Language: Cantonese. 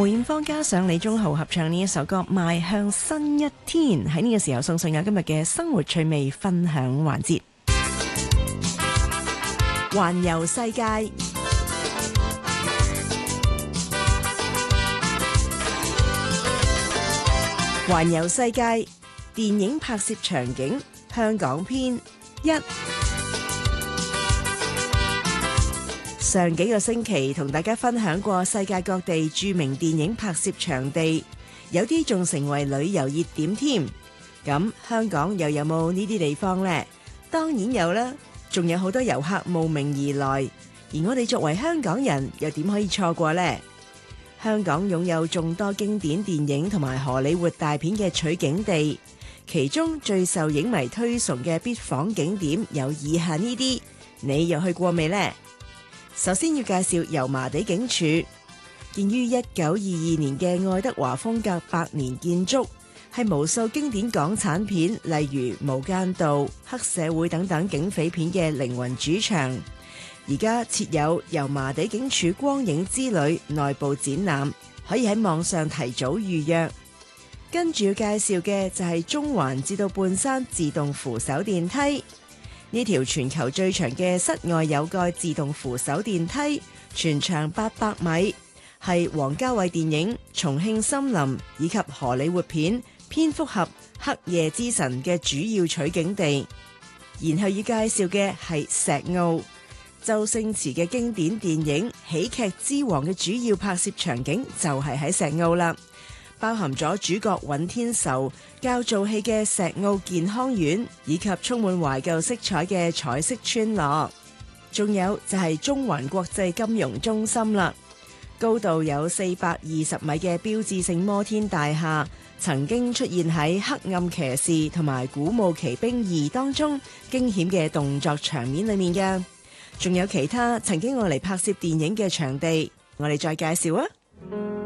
梅艷芳加上李宗豪合唱呢一首歌《邁向新一天》，喺呢個時候送上有今日嘅生活趣味分享環節。環遊世界，環遊世界電影拍攝場景香港篇一。上幾個星期同大家分享過世界各地著名電影拍攝場地，有啲仲成為旅遊熱點添。咁香港又有冇呢啲地方呢？當然有啦，仲有好多遊客慕名而來，而我哋作為香港人又點可以錯過呢？香港擁有眾多經典電影同埋荷里活大片嘅取景地，其中最受影迷推崇嘅必訪景點有以下呢啲，你又去過未呢？首先要介紹油麻地警署，建於1922年嘅愛德華風格百年建築，係無數經典港產片例如《無間道》、黑社會等等警匪片嘅靈魂主場。而家設有油麻地警署光影之旅內部展覽，可以喺網上提早預約。跟住要介紹嘅就係中環至到半山自動扶手電梯。呢條全球最長嘅室外有蓋自動扶手電梯，全長800米，係王家衛電影《重慶森林》以及荷里活片《蝙蝠俠：黑夜之神》嘅主要取景地。然後要介紹嘅係石澳，周星馳嘅經典電影《喜劇之王》嘅主要拍攝場景就係喺石澳啦。包含咗主角尹天仇教做戲嘅石澳健康院，以及充滿懷舊色彩嘅彩色村落。仲有就係中環國際金融中心啦，高度有420米嘅標誌性摩天大廈，曾經出現喺《黑暗騎士》同埋《古墓奇兵2》當中驚險嘅動作場面裏面嘅。仲有其他曾經用嚟拍攝電影嘅場地，我哋再介紹啊。